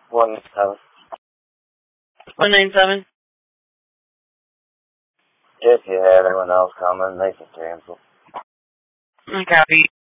197. 197? If you had anyone else coming, they can cancel. Copy.